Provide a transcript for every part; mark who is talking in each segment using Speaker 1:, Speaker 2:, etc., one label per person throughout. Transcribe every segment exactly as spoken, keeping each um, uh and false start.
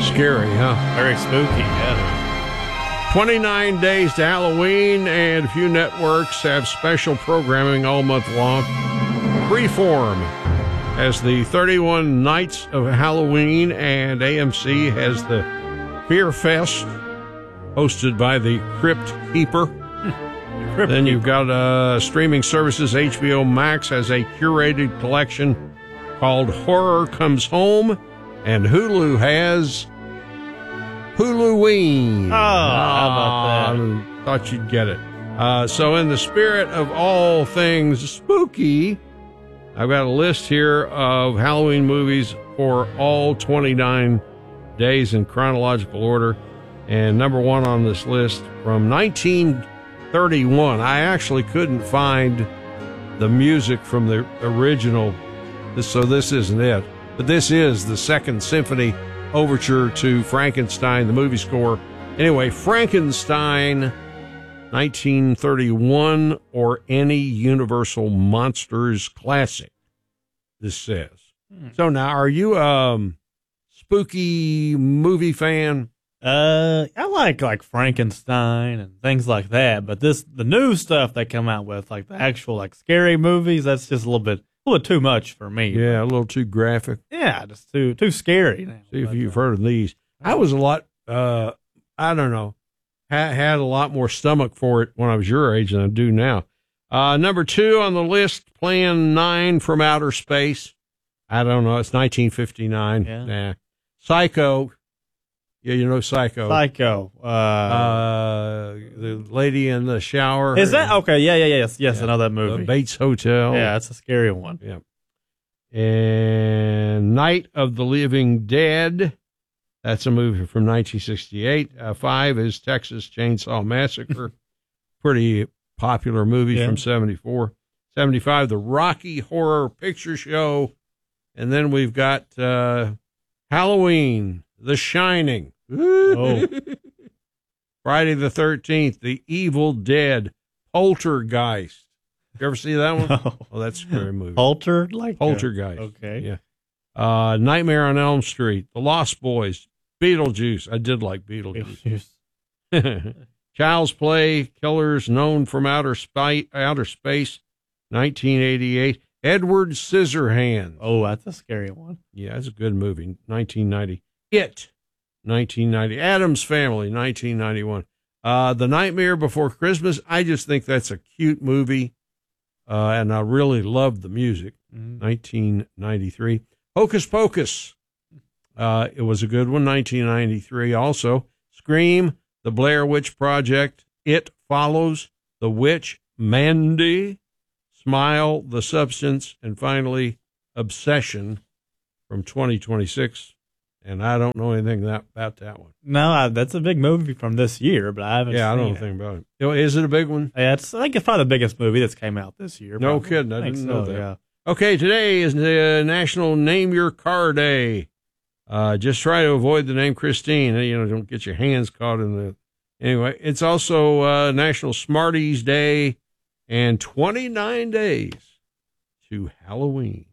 Speaker 1: Scary, huh?
Speaker 2: Very spooky, yeah.
Speaker 1: twenty-nine days to Halloween, and a few networks have special programming all month long. Freeform has the thirty-one Nights of Halloween, and A M C has the Fear Fest, hosted by the Crypt Keeper.
Speaker 2: Crypt
Speaker 1: Then
Speaker 2: Keeper.
Speaker 1: you've got uh, streaming services. H B O Max has a curated collection called Horror Comes Home, and Hulu has Huluween.
Speaker 2: Oh, how about that?
Speaker 1: I thought you'd get it. Uh, so in the spirit of all things spooky, I've got a list here of Halloween movies for all twenty-nine days in chronological order. And number one on this list from nineteen thirty-one. I actually couldn't find the music from the original, so this isn't it. But this is the Second Symphony Overture to Frankenstein, the movie score. Anyway, Frankenstein, nineteen thirty-one, or any Universal Monsters classic, this says. Hmm. So now, are you a um, spooky movie fan?
Speaker 2: Uh, I like like Frankenstein and things like that, but this the new stuff they come out with, like the actual like scary movies, that's just a little bit a little bit too much for me.
Speaker 1: Yeah, a little too graphic.
Speaker 2: Yeah, just too too scary now.
Speaker 1: See if
Speaker 2: but,
Speaker 1: you've
Speaker 2: uh,
Speaker 1: heard of these. I was a lot, uh, I don't know, ha- had a lot more stomach for it when I was your age than I do now. Uh, number two on the list, Plan nine from Outer Space. I don't know, it's nineteen fifty-nine.
Speaker 2: Yeah.
Speaker 1: Nah. Psycho. Yeah, you know Psycho.
Speaker 2: Psycho. Uh,
Speaker 1: uh, the lady in the shower.
Speaker 2: is that okay? Yeah, yeah, yeah, yes, yes.
Speaker 1: Yeah.
Speaker 2: I know that
Speaker 1: The
Speaker 2: movie.
Speaker 1: Bates Hotel.
Speaker 2: Yeah, that's a scary one.
Speaker 1: Yeah. And Night of the Living Dead. That's a movie from nineteen sixty-eight. Uh, five is Texas Chainsaw Massacre. Pretty popular movie
Speaker 2: Yeah.
Speaker 1: from seventy-four. seventy-five, The Rocky Horror Picture Show. And then we've got uh, Halloween, The Shining.
Speaker 2: Oh.
Speaker 1: Friday the thirteenth, The Evil Dead, Poltergeist. You ever see that one?
Speaker 2: No.
Speaker 1: Oh, that's a scary movie.
Speaker 2: Polter, like uh,
Speaker 1: Poltergeist.
Speaker 2: okay.
Speaker 1: Yeah. Uh, Nightmare on Elm Street, The Lost Boys, Beetlejuice. I did like Beetlejuice. Child's Play, Killers Known from Outer, Spy, Outer Space, nineteen eighty-eight. Edward Scissorhands.
Speaker 2: Oh, that's a scary one.
Speaker 1: Yeah, that's a good movie, nineteen ninety. It, nineteen ninety. Addams Family, nineteen ninety-one. Uh, The Nightmare Before Christmas, I just think that's a cute movie, uh, and I really love the music,
Speaker 2: Mm-hmm.
Speaker 1: nineteen ninety-three. Hocus Pocus, uh, it was a good one, nineteen ninety-three also. Scream, The Blair Witch Project, It Follows, The Witch, Mandy, Smile, The Substance, and finally, Obsession from twenty twenty-six. And I don't know anything that, about that one.
Speaker 2: No, I, that's a big movie from this year, but I haven't.
Speaker 1: Yeah, I
Speaker 2: seen
Speaker 1: don't know
Speaker 2: it.
Speaker 1: anything about it. You know, is it a big one?
Speaker 2: Yeah, it's, I think it's probably the biggest movie that's came out this year.
Speaker 1: No
Speaker 2: probably.
Speaker 1: kidding. I
Speaker 2: think
Speaker 1: didn't know
Speaker 2: so,
Speaker 1: that.
Speaker 2: Yeah.
Speaker 1: Okay, today is the National Name Your Car Day. Uh, just try to avoid the name Christine. You know, don't get your hands caught in the. Anyway, it's also uh, National Smarties Day and twenty-nine days to Halloween.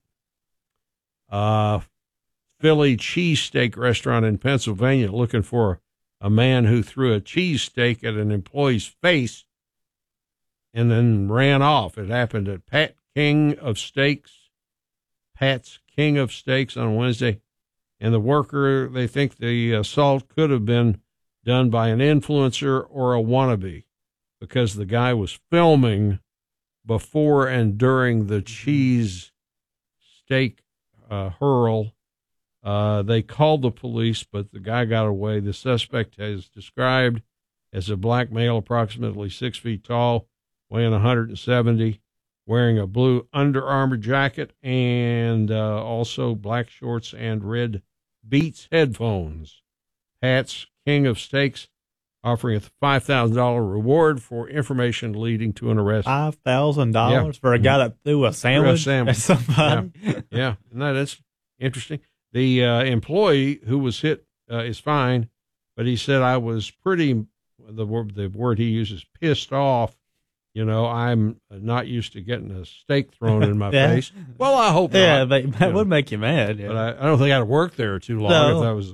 Speaker 1: Uh, Philly cheesesteak restaurant in Pennsylvania looking for a man who threw a cheesesteak at an employee's face and then ran off. It happened at Pat King of Steaks, Pat's King of Steaks on Wednesday. And the worker, they think the assault could have been done by an influencer or a wannabe because the guy was filming before and during the cheese steak uh, hurl. Uh, they called the police, but the guy got away. The suspect is described as a black male, approximately six feet tall, weighing one hundred seventy, wearing a blue Under Armour jacket and uh, also black shorts and red Beats headphones. Pat's King of Steaks offering a five thousand dollars reward for information leading to an arrest.
Speaker 2: Five thousand dollars for a guy that threw a sandwich,
Speaker 1: sandwich.
Speaker 2: at somebody.
Speaker 1: Yeah, yeah. No, that's interesting. The uh, employee who was hit uh, is fine, but he said I was pretty. The word the word he uses, pissed off. You know, I'm not used to getting a steak thrown in my
Speaker 2: Yeah.
Speaker 1: face. Well, I hope
Speaker 2: Yeah,
Speaker 1: not.
Speaker 2: but that
Speaker 1: you
Speaker 2: would
Speaker 1: know.
Speaker 2: make you mad. Yeah.
Speaker 1: But I, I don't think I'd work there too long
Speaker 2: No.
Speaker 1: if that was. The,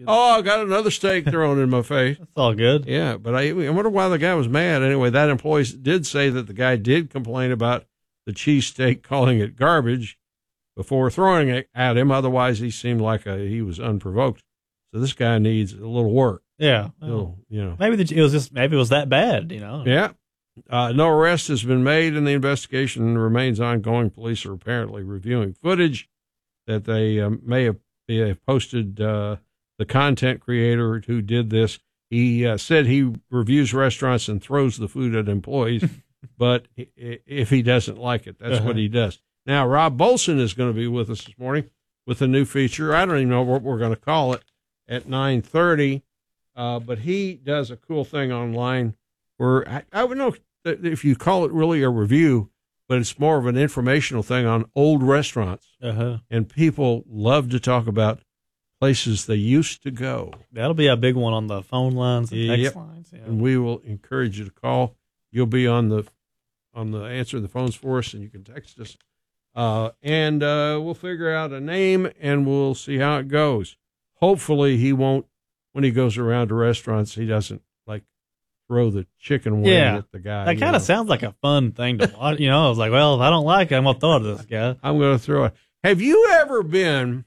Speaker 1: Oh, I got another steak thrown in my face.
Speaker 2: That's all good.
Speaker 1: Yeah, but I, I wonder why the guy was mad. Anyway, that employee did say that the guy did complain about the cheesesteak, calling it garbage before throwing it at him. Otherwise, he seemed like a, he was unprovoked. So this guy needs a little work.
Speaker 2: Yeah.
Speaker 1: A little, you know.
Speaker 2: Maybe the, it was just, maybe it was that bad, you know?
Speaker 1: Yeah. Uh, no arrest has been made, and the investigation remains ongoing. Police are apparently reviewing footage that they um, may have, may have posted. Uh, the content creator who did this, he uh, said he reviews restaurants and throws the food at employees, but if he doesn't like it, that's uh-huh. what he does. Now, Rob Bolson is going to be with us this morning with a new feature. I don't even know what we're going to call it at nine thirty, uh, but he does a cool thing online where I, I would know if you call it really a review, but it's more of an informational thing on old restaurants.
Speaker 2: Uh-huh.
Speaker 1: And people love to talk about places they used to go.
Speaker 2: That'll be a big one on the phone lines and text
Speaker 1: yep.
Speaker 2: lines. Yeah.
Speaker 1: And we will encourage you to call. You'll be on the on the answer the phones for us, and you can text us. Uh, and uh, we'll figure out a name, and we'll see how it goes. Hopefully, he won't. When he goes around to restaurants, he doesn't like throw the chicken wing
Speaker 2: yeah.
Speaker 1: at the guy.
Speaker 2: That kind of sounds like a fun thing to watch. You know, I was like, well, if I don't like it, I'm gonna throw it at this guy.
Speaker 1: I'm gonna throw it. Have you ever been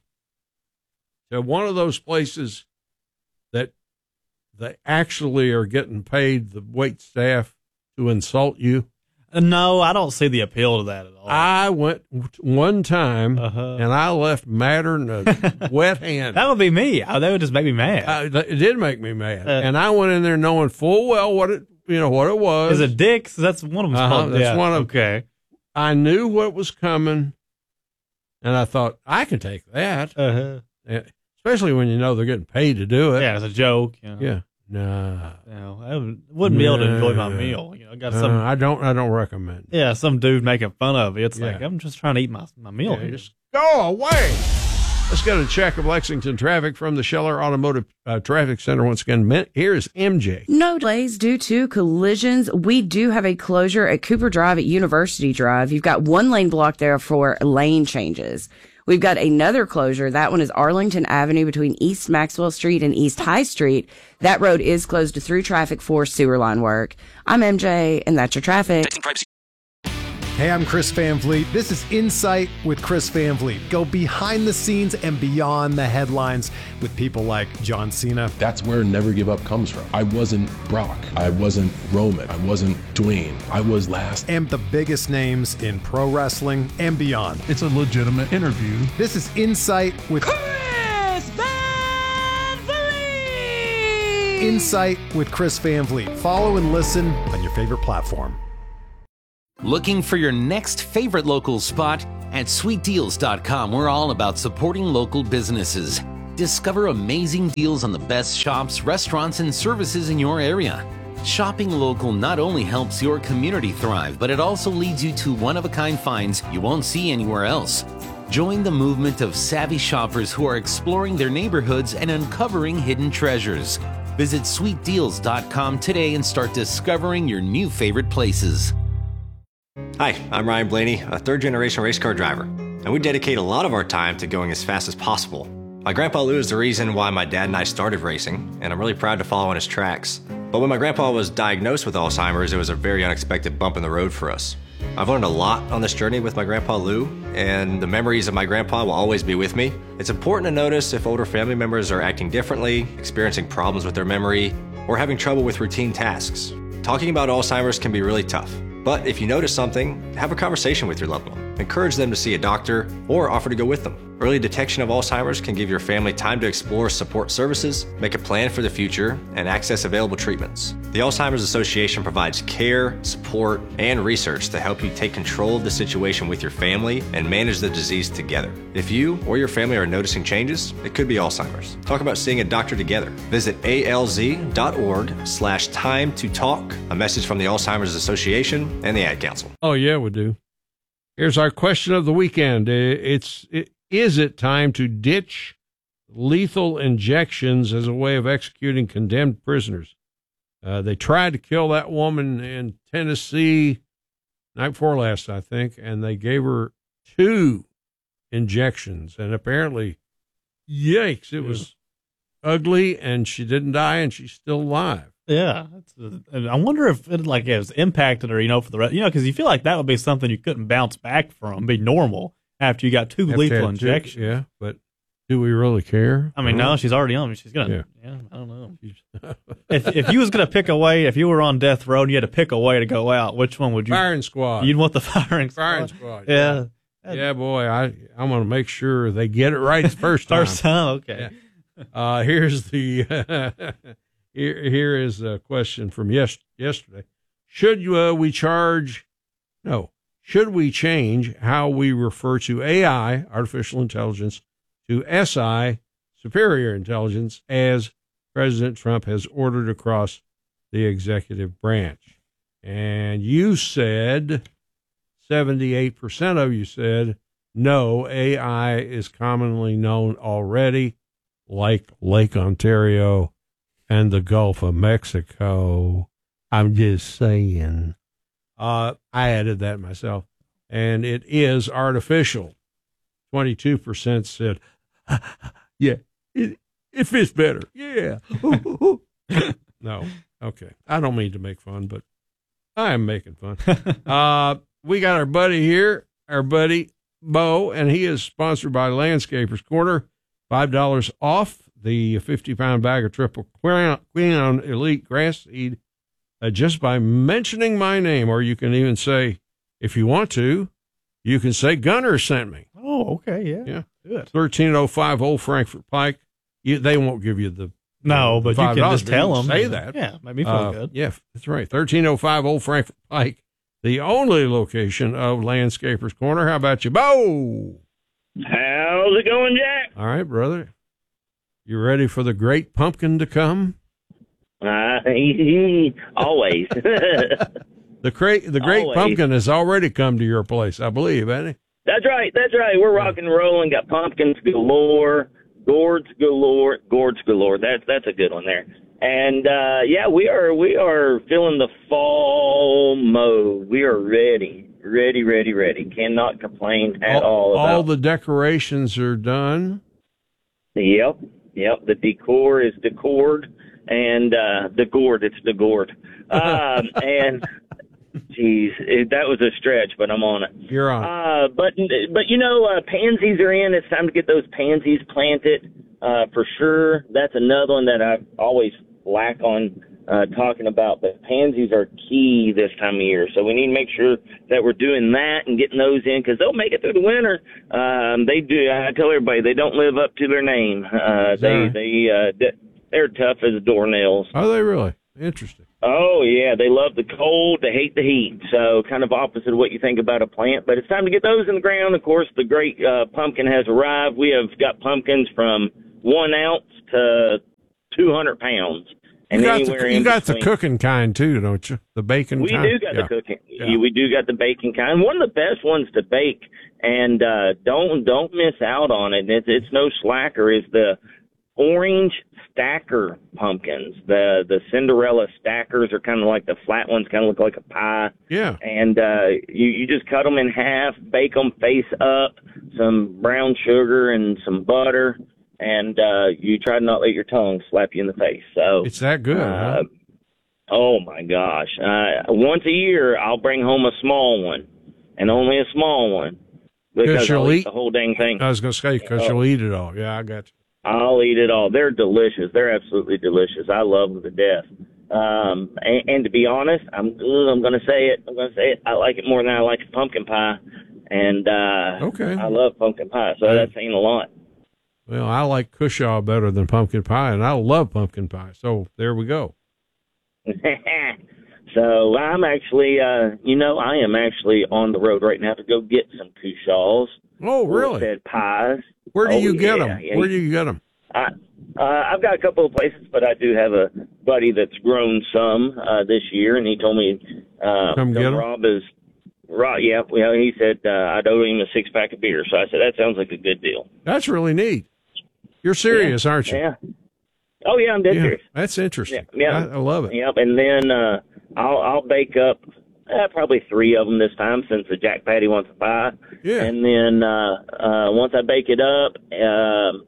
Speaker 1: to one of those places that they actually are getting paid the wait staff to insult you?
Speaker 2: Uh, no, I don't see the appeal to that at all.
Speaker 1: I went one time,
Speaker 2: uh-huh.
Speaker 1: and I left madder than a wet hand.
Speaker 2: That would be me. That would just make me mad.
Speaker 1: Uh, it did make me mad,
Speaker 2: uh,
Speaker 1: and I went in there knowing full well what it, you know, what it was.
Speaker 2: Is it Dick's? That's one of them.
Speaker 1: Uh-huh, that's
Speaker 2: yeah.
Speaker 1: one of.
Speaker 2: Okay.
Speaker 1: I knew what was coming, and I thought I can take that.
Speaker 2: Uh-huh.
Speaker 1: Yeah. Especially when you know they're getting paid to do it.
Speaker 2: Yeah, it's a joke. You know.
Speaker 1: Yeah. Nah.
Speaker 2: No, I wouldn't be able to enjoy my meal. You know, I got some.
Speaker 1: Uh, I don't. I don't recommend.
Speaker 2: Yeah, some dude making fun of it. It's
Speaker 1: yeah.
Speaker 2: like I'm just trying to eat my my meal.
Speaker 1: Yeah, just go away. Let's get a check of Lexington traffic from the Scheller Automotive uh, Traffic Center once again. Here's M J.
Speaker 3: No delays due to collisions. We do have a closure at Cooper Drive at University Drive. You've got one lane blocked there for lane changes. We've got another closure. That one is Arlington Avenue between East Maxwell Street and East High Street. That road is closed to through traffic for sewer line work. I'm M J, and that's your traffic.
Speaker 4: Hey, I'm Chris Van Vliet. This is Insight with Chris Van Vliet. Go behind the scenes and beyond the headlines with people like John Cena.
Speaker 5: That's where Never Give Up comes from. I wasn't Brock. I wasn't Roman. I wasn't Dwayne. I was last.
Speaker 4: And the biggest names in pro wrestling and beyond.
Speaker 6: It's a legitimate interview.
Speaker 4: This is Insight with
Speaker 7: Chris Van Vliet.
Speaker 4: Insight with Chris Van Vliet. Follow and listen on your favorite platform.
Speaker 8: Looking for your next favorite local spot? At sweet deals dot com, we're all about supporting local businesses. Discover amazing deals on the best shops, restaurants, and services in your area. Shopping local not only helps your community thrive, but it also leads you to one-of-a-kind finds you won't see anywhere else. Join the movement of savvy shoppers who are exploring their neighborhoods and uncovering hidden treasures. Visit sweet deals dot com today and start discovering your new favorite places.
Speaker 9: Hi, I'm Ryan Blaney, a third-generation race car driver, and we dedicate a lot of our time to going as fast as possible. My grandpa Lou is the reason why my dad and I started racing, and I'm really proud to follow in his tracks. But when my grandpa was diagnosed with Alzheimer's, it was a very unexpected bump in the road for us. I've learned a lot on this journey with my grandpa Lou, and the memories of my grandpa will always be with me. It's important to notice if older family members are acting differently, experiencing problems with their memory, or having trouble with routine tasks. Talking about Alzheimer's can be really tough. But if you notice something, have a conversation with your loved one. Encourage them to see a doctor or offer to go with them. Early detection of Alzheimer's can give your family time to explore support services, make a plan for the future, and access available treatments. The Alzheimer's Association provides care, support, and research to help you take control of the situation with your family and manage the disease together. If you or your family are noticing changes, it could be Alzheimer's. Talk about seeing a doctor together. Visit alz.org slash time to talk. A message from the Alzheimer's Association and the Ad Council.
Speaker 1: Oh, yeah, we do. Here's our question of the weekend. It's it, is it time to ditch lethal injections as a way of executing condemned prisoners? Uh, they tried to kill that woman in Tennessee night before last, I think, and they gave her two injections. And apparently, yikes, it was ugly, and she didn't die, and she's still alive.
Speaker 2: Yeah, it's, uh, and I wonder if it like has impacted her, you know, for the rest, you know, because you feel like that would be something you couldn't bounce back from, be normal after you got two
Speaker 1: Have to
Speaker 2: lethal
Speaker 1: have two-
Speaker 2: injections.
Speaker 1: yeah, but do we really care?
Speaker 2: I mean, no, she's already on. She's gonna.
Speaker 1: Yeah.
Speaker 2: Yeah, I don't know. if if you was gonna pick a way, if you were on death row and you had to pick a way to go out, which one would you?
Speaker 1: Firing squad.
Speaker 2: You'd want the firing squad.
Speaker 1: Firing squad.
Speaker 2: Yeah.
Speaker 1: Yeah, boy, I I'm gonna make sure they get it right the first time.
Speaker 2: First time, okay.
Speaker 1: Yeah. Uh, here's the here here is a question from yes yesterday. Should uh, we charge? No. Should we change how we refer to A I, artificial intelligence, to S I, superior intelligence, as President Trump has ordered across the executive branch? And you said, seventy-eight percent of you said, no, A I is commonly known already, like Lake Ontario and the Gulf of Mexico. I'm just saying. Uh, I added that myself. And it is artificial. twenty-two percent said, yeah, it, it fits better. Yeah. No. Okay. I don't mean to make fun, but I am making fun. uh, we got our buddy here, our buddy Bo, and he is sponsored by Landscapers Corner. five dollars off the fifty pound bag of Triple Crown Elite Grass Seed uh, just by mentioning my name. Or you can even say, if you want to, you can say Gunner sent me.
Speaker 2: Oh, okay. Yeah.
Speaker 1: Yeah.
Speaker 2: Good.
Speaker 1: thirteen oh five Old Frankfort Pike. You, they won't give you the
Speaker 2: No, but you
Speaker 1: five
Speaker 2: can
Speaker 1: dollars,
Speaker 2: just tell
Speaker 1: you
Speaker 2: them.
Speaker 1: can say that.
Speaker 2: Yeah, make me feel
Speaker 1: Uh,
Speaker 2: good.
Speaker 1: Yeah, that's right. thirteen oh five Old Frankfort Pike, the only location of Landscapers Corner. How about you, Bo?
Speaker 6: How's it going, Jack?
Speaker 1: All right, brother. You ready for the great pumpkin to come?
Speaker 6: Uh, always.
Speaker 1: The great, the great
Speaker 6: Always.
Speaker 1: pumpkin has already come to your place, I believe, hasn't it?
Speaker 6: That's right. That's right. We're rocking and rolling. Got pumpkins galore, gourds galore, gourds galore. That's that's a good one there. And uh, yeah, we are we are feeling the fall mode. We are ready, ready, ready, ready. Cannot complain at all.
Speaker 1: All
Speaker 6: about
Speaker 1: the decorations are done.
Speaker 6: Yep, yep. The decor is decored, and uh, the gourd. It's the gourd. Um, and. Geez, it, that was a stretch, but I'm on it.
Speaker 1: You're on.
Speaker 6: Uh, but but you know, uh, pansies are in. It's time to get those pansies planted uh, for sure. That's another one that I always lack on uh, talking about. But pansies are key this time of year, so we need to make sure that we're doing that and getting those in because they'll make it through the winter. Um, they do. I tell everybody they don't live up to their name. Uh, they
Speaker 1: Sorry.
Speaker 6: they uh, they're tough as doornails.
Speaker 1: Are they really? Interesting.
Speaker 6: Oh, yeah, they love the cold, they hate the heat, so kind of opposite of what you think about a plant. But it's time to get those in the ground. Of course, the great uh, pumpkin has arrived. We have got pumpkins from one ounce to two hundred pounds. And
Speaker 1: You got,
Speaker 6: anywhere
Speaker 1: the, you
Speaker 6: in
Speaker 1: got the
Speaker 6: between.
Speaker 1: cooking kind, too, don't you? The bacon
Speaker 6: We
Speaker 1: kind?
Speaker 6: do got
Speaker 1: Yeah.
Speaker 6: the cooking.
Speaker 1: Yeah.
Speaker 6: We do got the baking kind. One of the best ones to bake, and uh, don't don't miss out on it. It's, it's no slacker, is the orange stacker pumpkins. The the Cinderella stackers are kind of like the flat ones, kind of look like a pie.
Speaker 1: Yeah.
Speaker 6: And uh, you, you just cut them in half, bake them face up, some brown sugar and some butter, and uh, you try to not let your tongue slap you in the face. So
Speaker 1: It's that good,
Speaker 6: uh,
Speaker 1: huh?
Speaker 6: Oh, my gosh. Uh, once a year, I'll bring home a small one, and only a small one, because
Speaker 1: you'll
Speaker 6: I'll eat
Speaker 1: eat-
Speaker 6: the whole dang thing.
Speaker 1: I was going to say, because
Speaker 6: Oh.
Speaker 1: you'll eat it all. Yeah, I got you.
Speaker 6: I'll eat it all. They're delicious. They're absolutely delicious. I love them to death. Um, and, and to be honest, I'm ugh, I'm going to say it. I'm going to say it. I like it more than I like pumpkin pie. And uh,
Speaker 1: Okay.
Speaker 6: I love pumpkin pie, so that's saying a lot.
Speaker 1: Well, I like cushaw better than pumpkin pie, and I love pumpkin pie. So there we go.
Speaker 6: So I'm actually, uh, you know, I am actually on the road right now to go get some cushaws.
Speaker 1: Oh, really?
Speaker 6: Fed pies.
Speaker 1: Where do
Speaker 6: Oh,
Speaker 1: you get
Speaker 6: yeah,
Speaker 1: them?
Speaker 6: yeah.
Speaker 1: Where do you get them?
Speaker 6: I, uh, I've got a couple of places, but I do have a buddy that's grown some uh, this year, and he told me, uh,
Speaker 1: Come get 'em?
Speaker 6: Rob is, Rob, yeah, well, he said uh, I'd owe him a six pack of beer. So I said that sounds like a good deal.
Speaker 1: That's really neat. You're serious,
Speaker 6: Yeah,
Speaker 1: aren't you?
Speaker 6: Yeah. Oh yeah, I'm dead
Speaker 1: Yeah,
Speaker 6: serious.
Speaker 1: that's interesting.
Speaker 6: Yeah,
Speaker 1: I, I love it.
Speaker 6: Yep, and then uh, I'll I'll bake up uh, probably three of them this time since the Jack Patty wants to buy.
Speaker 1: Yeah.
Speaker 6: And then uh, uh, once I bake it up, uh,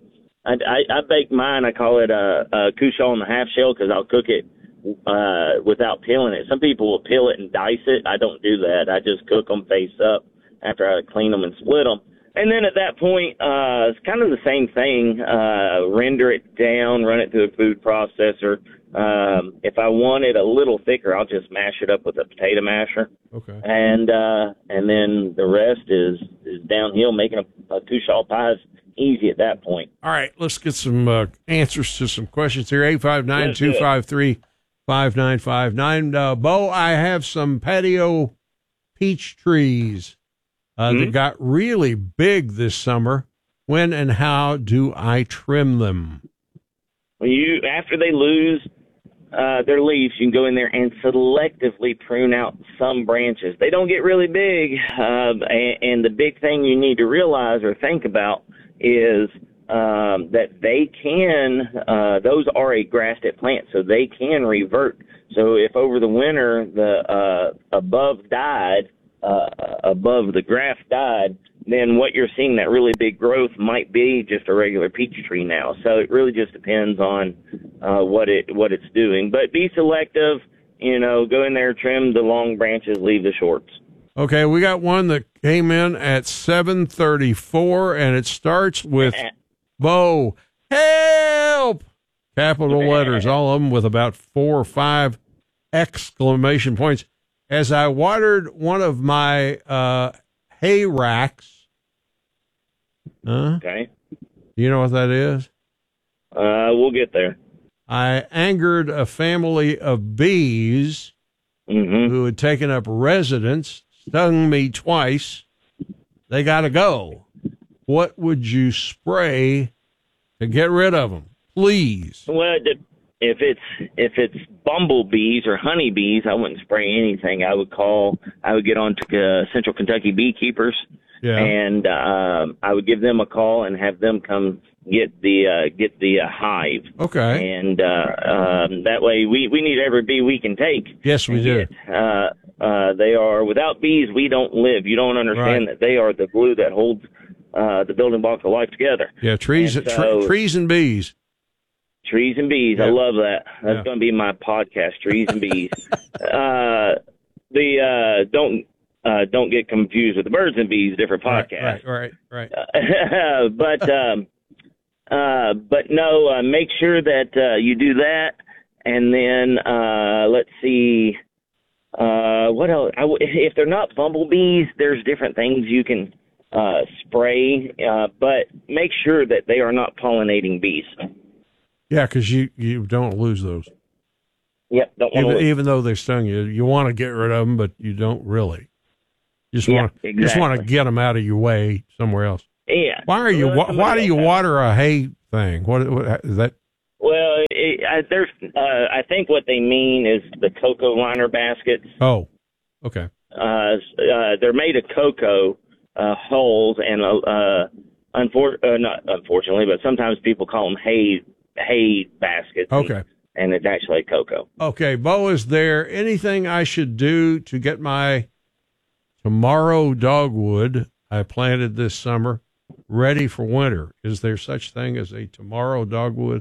Speaker 6: I, I, I bake mine. I call it a, a cushaw in the half shell because I'll cook it uh, without peeling it. Some people will peel it and dice it. I don't do that. I just cook them face up after I clean them and split them. And then at that point, uh, it's kind of the same thing. Uh, render it down, run it through a food processor. Um, if I want it a little thicker, I'll just mash it up with a potato masher.
Speaker 1: Okay.
Speaker 6: And uh, and then the rest is, is downhill. Making a, a cushaw pie is easy at that point.
Speaker 1: All right, let's get some uh, answers to some questions here. eight five nine, two five three, five nine five nine. Uh, Bo, I have some patio peach trees uh, mm-hmm. that got really big this summer. When and how do I trim them?
Speaker 6: Well, you after they lose uh, their leaves, you can go in there and selectively prune out some branches. They don't get really big, uh, and, and the big thing you need to realize or think about is um, that they can, uh, those are a grass-fed plant, so they can revert. So if over the winter the uh, above died, uh, above the graft died, then what you're seeing, that really big growth, might be just a regular peach tree now. So it really just depends on uh, what it what it's doing. But be selective, you know, go in there, trim the long branches, leave the shorts.
Speaker 1: Okay, we got one that came in at seven thirty-four, and it starts with Bo, help! Capital letters, all of them with about four or five exclamation points. As I watered one of my uh, hay racks, huh?
Speaker 6: Okay.
Speaker 1: You know what that is?
Speaker 6: Uh, we'll get there.
Speaker 1: I angered a family of bees
Speaker 6: mm-hmm.
Speaker 1: who had taken up residence, stung me twice. They got to go. What would you spray to get rid of them, please?
Speaker 6: Well, if it's if it's bumblebees or honeybees, I wouldn't spray anything. I would call. I would get on to uh, Central Kentucky Beekeepers,
Speaker 1: yeah.
Speaker 6: and um, I would give them a call and have them come get the uh, get the uh, hive.
Speaker 1: Okay.
Speaker 6: And uh, um, that way, we, we need every bee we can take.
Speaker 1: Yes, we do.
Speaker 6: Get, uh, uh, they are without bees, we don't live. You don't understand
Speaker 1: right.
Speaker 6: that they are the glue that holds uh, the building blocks of life together.
Speaker 1: Yeah, trees,
Speaker 6: and so,
Speaker 1: tre- trees and bees.
Speaker 6: Trees and bees.
Speaker 1: Yeah.
Speaker 6: I love that. That's
Speaker 1: yeah. going
Speaker 6: to be my podcast. Trees and bees. uh, the uh, don't uh, don't get confused with the birds and bees. Different podcast.
Speaker 1: Right, right, right. right.
Speaker 6: Uh, but um, uh, but no. Uh, make sure that uh, you do that, and then uh, let's see. Uh, what else? I w- if they're not bumblebees, there's different things you can uh, spray, uh, but make sure that they are not pollinating bees.
Speaker 1: Yeah, because you, you don't lose those.
Speaker 6: Yep, don't want
Speaker 1: even,
Speaker 6: to lose.
Speaker 1: even though they stung you, you want to get rid of them, but you don't really. You just
Speaker 6: yeah,
Speaker 1: want to
Speaker 6: exactly.
Speaker 1: just want to get them out of your way somewhere else.
Speaker 6: Yeah.
Speaker 1: Why are you? Why, why do you water a hay thing? What, what is that?
Speaker 6: Well, it, I, there's. Uh, I think what they mean is the cocoa liner baskets.
Speaker 1: Oh, okay.
Speaker 6: Uh, uh, they're made of cocoa uh, hulls, and uh, unfor- uh, not unfortunately, but sometimes people call them hay hay baskets.
Speaker 1: Okay.
Speaker 6: And, and it's actually cocoa.
Speaker 1: Okay, Bo, is there anything I should do to get my tomorrow dogwood I planted this summer ready for winter? Is there such thing as a tomorrow dogwood?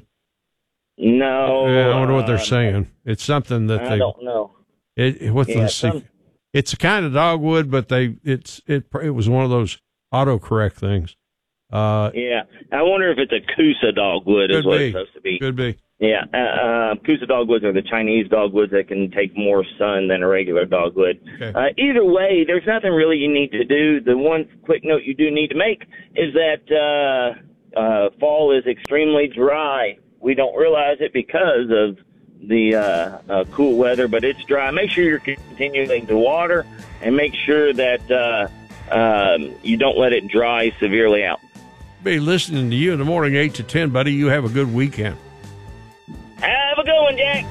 Speaker 6: No.
Speaker 1: I wonder what they're
Speaker 6: uh,
Speaker 1: saying. It's something that
Speaker 6: I
Speaker 1: they
Speaker 6: don't know.
Speaker 1: It, what's
Speaker 6: Yeah,
Speaker 1: the
Speaker 6: some-
Speaker 1: secret? It's a kind of dogwood, but they it's it it was one of those autocorrect things. Uh,
Speaker 6: Yeah, I wonder if it's a Coosa dogwood is
Speaker 1: could
Speaker 6: what
Speaker 1: be.
Speaker 6: it's supposed to be.
Speaker 1: Could be.
Speaker 6: Yeah, uh, uh, Coosa dogwoods are the Chinese dogwoods that can take more sun than a regular dogwood.
Speaker 1: Okay.
Speaker 6: Uh, either way, there's nothing really you need to do. The one quick note you do need to make is that uh, uh, fall is extremely dry. We don't realize it because of the uh, uh, cool weather, but it's dry. Make sure you're continuing to water, and make sure that uh, um, you don't let it dry severely out.
Speaker 1: Be listening to you in the morning, eight to ten, buddy. You have a good weekend.
Speaker 6: Have a good one, Jack.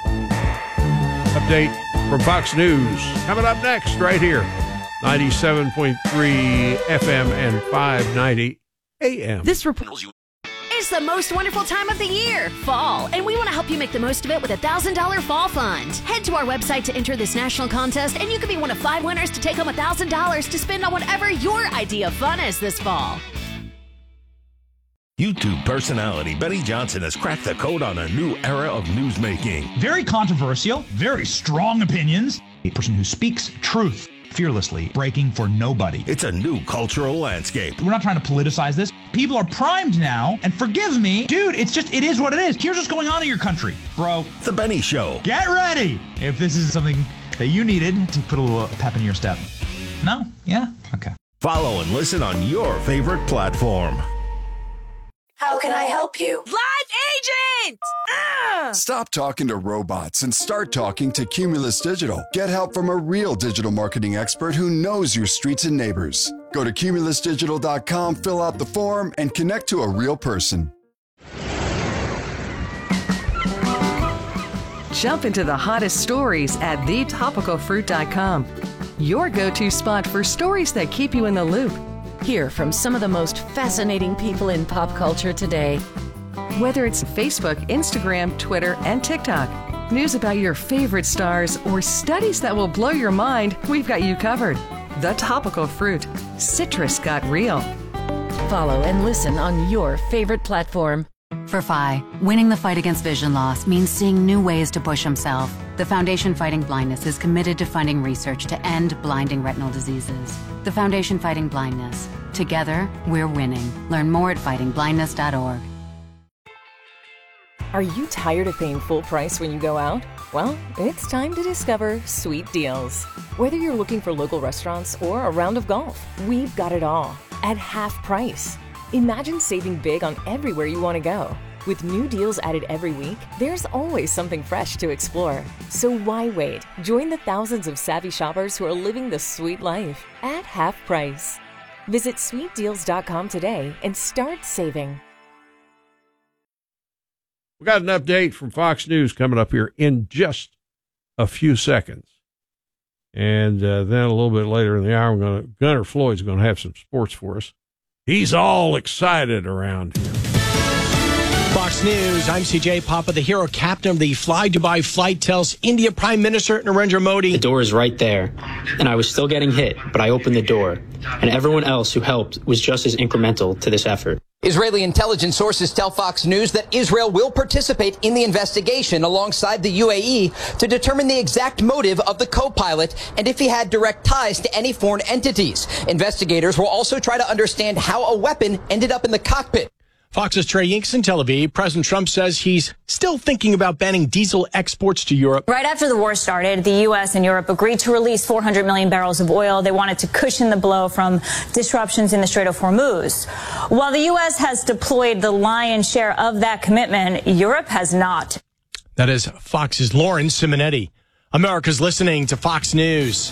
Speaker 1: Update from Fox News coming up next, right here, ninety-seven point three F M and five ninety A M.
Speaker 10: This report. It's the most wonderful time of the year, fall, and we want to help you make the most of it with a one thousand dollars Fall Fund. Head to our website to enter this national contest, and you could be one of five winners to take home one thousand dollars to spend on whatever your idea of fun is this fall.
Speaker 11: YouTube personality Benny Johnson has cracked the code on a new era of newsmaking.
Speaker 12: Very controversial, very strong opinions. A person who speaks truth fearlessly, breaking for nobody.
Speaker 11: It's a new cultural landscape.
Speaker 12: We're not trying to politicize this. People are primed now, and forgive me, dude, it's just, it is what it is. Here's what's going on in your country, bro.
Speaker 11: The Benny Show.
Speaker 12: Get ready if this is something that you needed to put a little pep in your step. No? Yeah? Okay.
Speaker 11: Follow and listen on your favorite platform.
Speaker 13: How can I help you?
Speaker 7: Live agent! Ah!
Speaker 14: Stop talking to robots and start talking to Cumulus Digital. Get help from a real digital marketing expert who knows your streets and neighbors. Go to cumulus digital dot com, fill out the form, and connect to a real person.
Speaker 15: Jump into the hottest stories at the topical fruit dot com. Your go-to spot for stories that keep you in the loop. Hear from some of the most fascinating people in pop culture today. Whether it's Facebook, Instagram, Twitter, and TikTok, news about your favorite stars, or studies that will blow your mind, we've got you covered. The Topical Fruit. Citrus got real.
Speaker 16: Follow and listen on your favorite platform.
Speaker 17: For F I, winning the fight against vision loss means seeing new ways to push himself. The Foundation Fighting Blindness is committed to funding research to end blinding retinal diseases. The Foundation Fighting Blindness. Together, we're winning. Learn more at fighting blindness dot org.
Speaker 18: Are you tired of paying full price when you go out? Well, it's time to discover Sweet Deals. Whether you're looking for local restaurants or a round of golf, we've got it all at half price. Imagine saving big on everywhere you want to go. With new deals added every week, there's always something fresh to explore. So why wait? Join the thousands of savvy shoppers who are living the sweet life at half price. Visit sweet deals dot com today and start saving.
Speaker 1: We got an update from Fox News coming up here in just a few seconds. And uh, then a little bit later in the hour, I'm gonna, Gunnar Floyd's going to have some sports for us. He's all excited around here.
Speaker 19: Fox News, I'm C J Papa, the hero captain of the Fly Dubai flight, tells India Prime Minister Narendra Modi.
Speaker 20: The door is right there, and I was still getting hit, but I opened the door, and everyone else who helped was just as incremental to this effort.
Speaker 21: Israeli intelligence sources tell Fox News that Israel will participate in the investigation alongside the U A E to determine the exact motive of the co-pilot and if he had direct ties to any foreign entities. Investigators will also try to understand how a weapon ended up in the cockpit.
Speaker 19: Fox's Trey Yinks in Tel Aviv. President Trump says he's still thinking about banning diesel exports to Europe.
Speaker 22: Right after the war started, the U S and Europe agreed to release four hundred million barrels of oil. They wanted to cushion the blow from disruptions in the Strait of Hormuz. While the U S has deployed the lion's share of that commitment, Europe has not.
Speaker 19: That is Fox's Lauren Simonetti. America's listening to Fox News.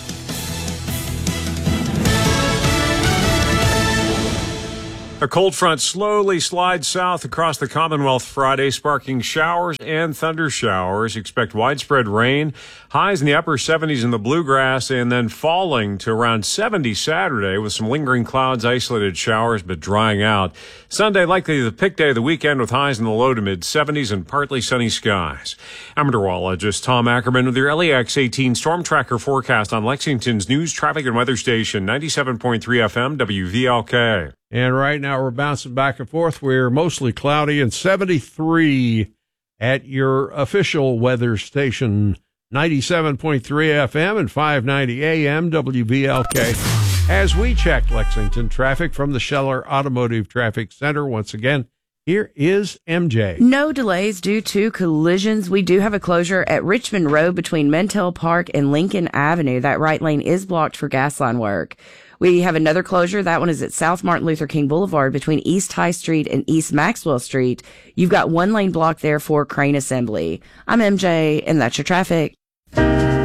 Speaker 23: A cold front slowly slides south across the Commonwealth Friday, sparking showers and thunder showers. Expect widespread rain, highs in the upper seventies in the bluegrass, and then falling to around seventy Saturday with some lingering clouds, isolated showers, but drying out. Sunday, likely the pick day of the weekend with highs in the low to mid seventies and partly sunny skies. I'm meteorologist Tom Ackerman with your L E X eighteen Storm Tracker forecast on Lexington's news, traffic, and weather station, ninety-seven point three F M W V L K.
Speaker 1: And right now we're bouncing back and forth. We're mostly cloudy and seventy-three at your official weather station, ninety-seven point three F M and five ninety A M W V L K. As we check Lexington traffic from the Scheller Automotive Traffic Center, once again, here is M J.
Speaker 3: No delays due to collisions. We do have a closure at Richmond Road between Mentel Park and Lincoln Avenue. That right lane is blocked for gas line work. We have another closure. That one is at South Martin Luther King Boulevard between East High Street and East Maxwell Street. You've got one lane blocked there for crane assembly. I'm M J, and that's your traffic.